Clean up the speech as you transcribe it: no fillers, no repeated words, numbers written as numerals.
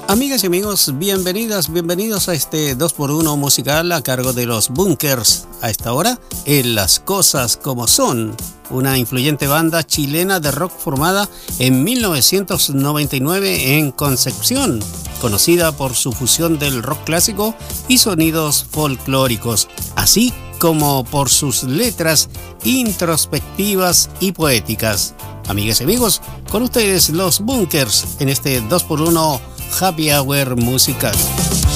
Amigas y amigos, bienvenidos a este 2x1 musical a cargo de los Bunkers. A esta hora, en Las Cosas Como Son, una influyente banda chilena de rock formada en 1999 en Concepción, conocida por su fusión del rock clásico y sonidos folclóricos, así como por sus letras introspectivas y poéticas. Amigas y amigos, con ustedes los Bunkers en este 2x1 Happy Hour musical.